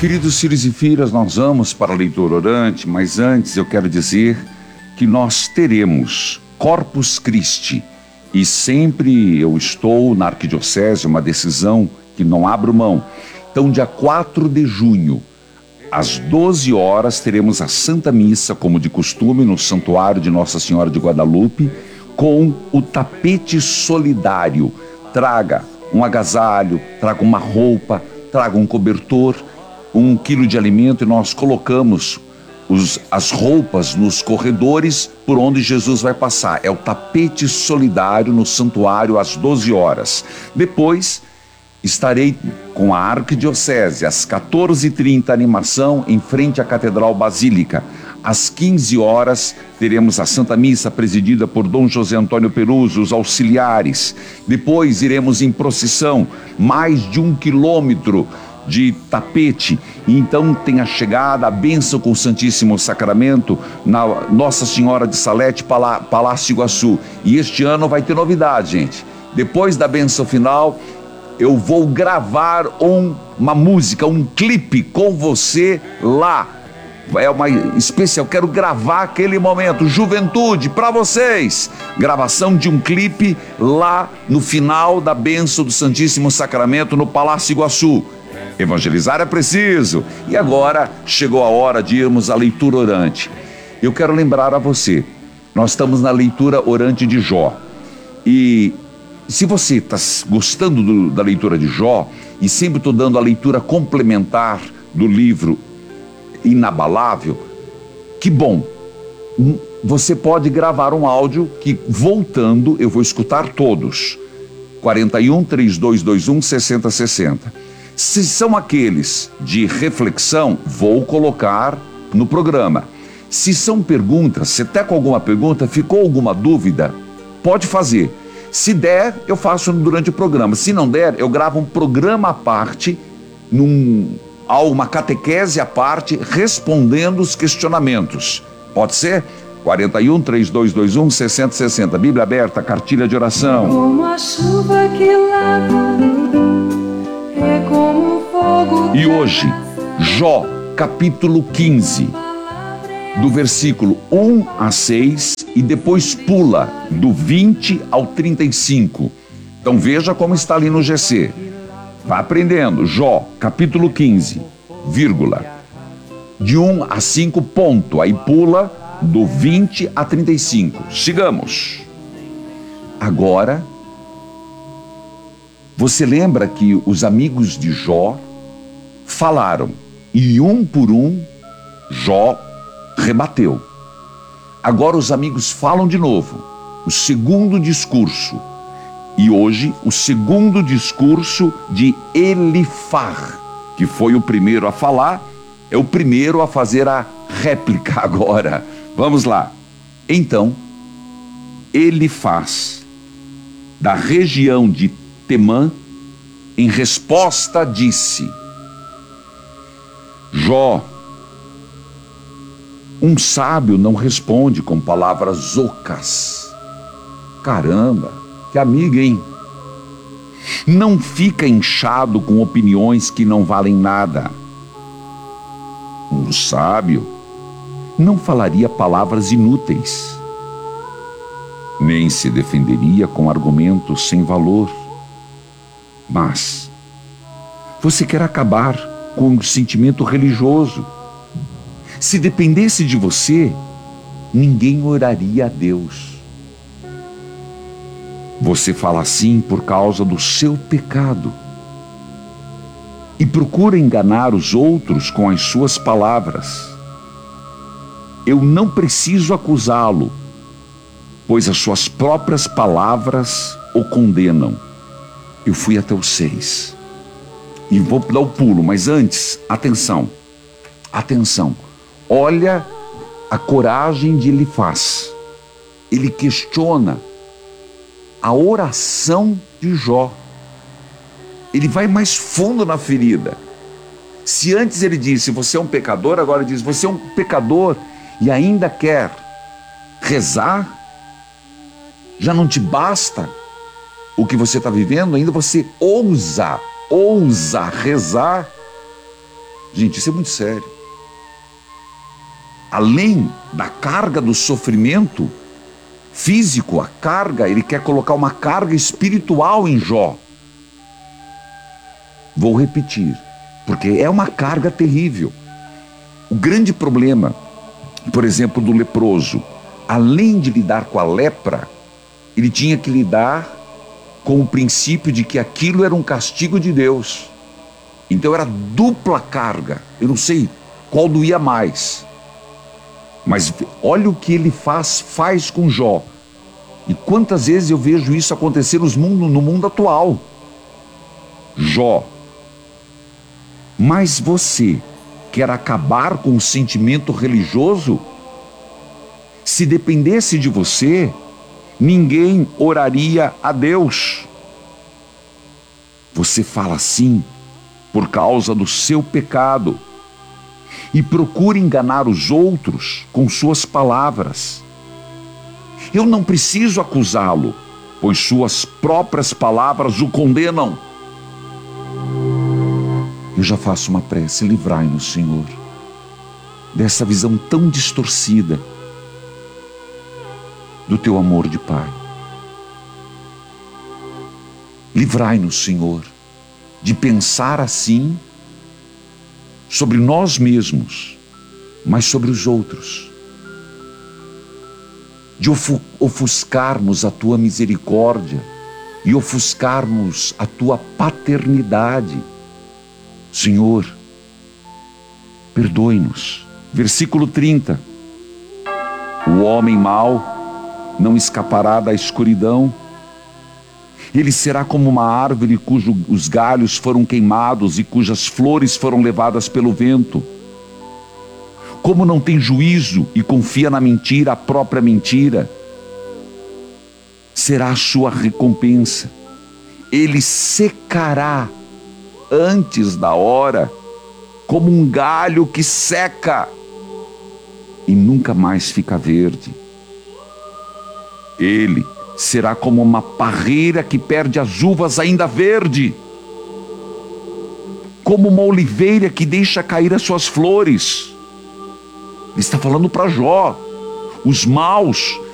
Queridos filhos e filhas, nós vamos para a leitura orante, mas antes eu quero dizer que nós teremos Corpus Christi e sempre eu estou na Arquidiocese, uma decisão que não abro mão. Então, dia 4 de junho, às 12 horas, teremos a Santa Missa, como de costume, no Santuário de Nossa Senhora de Guadalupe, com o tapete solidário. Traga um agasalho, traga uma roupa, traga um cobertor, 1 quilo de alimento, e nós colocamos as roupas nos corredores por onde Jesus vai passar. É o tapete solidário no santuário às 12 horas. Depois, estarei com a Arquidiocese às 14h30, animação em frente à Catedral Basílica. Às 15 horas, teremos a Santa Missa presidida por Dom José Antônio Peruso, os auxiliares. Depois iremos em procissão, mais de 1 quilômetro de tapete, e então tem a chegada, a bênção com o Santíssimo Sacramento na Nossa Senhora de Salete, Palácio Iguaçu. E este ano vai ter novidade, gente. Depois da bênção final, eu vou gravar uma música, um clipe com você lá. É uma especial, quero gravar aquele momento, juventude, para vocês. Gravação de um clipe lá no final da bênção do Santíssimo Sacramento no Palácio Iguaçu. Evangelizar é preciso. E agora chegou a hora de irmos à leitura orante. Eu quero lembrar a você, nós estamos na leitura orante de Jó. E se você está gostando da leitura de Jó, e sempre estou dando a leitura complementar do livro Inabalável, que bom. Você pode gravar um áudio que, voltando, eu vou escutar todos. 41 3221 6060. Se são aqueles de reflexão, vou colocar no programa. Se são perguntas, se até com alguma pergunta, ficou alguma dúvida, pode fazer. Se der, eu faço durante o programa. Se não der, eu gravo um programa à parte, uma catequese à parte, respondendo os questionamentos. Pode ser? 41 3221 6060. Bíblia aberta, cartilha de oração. Como a chuva que lava, é como o fogo. E hoje, Jó, capítulo 15, do versículo 1 a 6, e depois pula do 20 ao 35. Então veja como está ali no GC. Vai aprendendo. Jó, capítulo 15, vírgula, de 1 a 5, ponto. Aí pula do 20 a 35. Sigamos. Agora, você lembra que os amigos de Jó falaram, e um por um, Jó rebateu. Agora os amigos falam de novo, o segundo discurso. E hoje, o segundo discurso de Elifar, que foi o primeiro a falar, é o primeiro a fazer a réplica agora. Vamos lá. Então, Elifaz, da região de Temã, em resposta disse: Jó, um sábio não responde com palavras ocas. Caramba, que amiga, hein? Não fica inchado com opiniões que não valem nada. Um sábio não falaria palavras inúteis, nem se defenderia com argumentos sem valor. Mas você quer acabar com o sentimento religioso. Se dependesse de você, ninguém oraria a Deus. Você fala assim por causa do seu pecado e procura enganar os outros com as suas palavras. Eu não preciso acusá-lo, pois as suas próprias palavras o condenam. Eu fui até o 6 e vou dar o pulo, mas antes, atenção, atenção. Olha a coragem de Elifaz. Ele questiona a oração de Jó. Ele vai mais fundo na ferida. Se antes ele disse, você é um pecador, agora ele diz, você é um pecador e ainda quer rezar? Já não te basta o que você está vivendo? Ainda você ousa rezar? Gente, isso é muito sério. Além da carga do sofrimento físico, a carga, ele quer colocar uma carga espiritual em Jó. Vou repetir, porque é uma carga terrível. O grande problema, por exemplo, do leproso, além de lidar com a lepra, ele tinha que lidar com o princípio de que aquilo era um castigo de Deus. Então era dupla carga. Eu não sei qual doía mais. Mas olha o que ele faz com Jó. E quantas vezes eu vejo isso acontecer no mundo atual. Jó, mas você quer acabar com o sentimento religioso? Se dependesse de você, ninguém oraria a Deus. Você fala assim por causa do seu pecado e procura enganar os outros com suas palavras. Eu não preciso acusá-lo, pois suas próprias palavras o condenam. Eu já faço uma prece: livrai-nos, Senhor, dessa visão tão distorcida do teu amor de Pai. Livrai-nos, Senhor, de pensar assim sobre nós mesmos, mas sobre os outros. De ofuscarmos a tua misericórdia e ofuscarmos a tua paternidade. Senhor, perdoe-nos. Versículo 30. O homem mau não escapará da escuridão. Ele será como uma árvore cujos galhos foram queimados e cujas flores foram levadas pelo vento. Como não tem juízo e confia na mentira, a própria mentira, será a sua recompensa. Ele secará antes da hora, como um galho que seca e nunca mais fica verde. Ele será como uma parreira que perde as uvas ainda verde, como uma oliveira que deixa cair as suas flores. Ele está falando para Jó. Os maus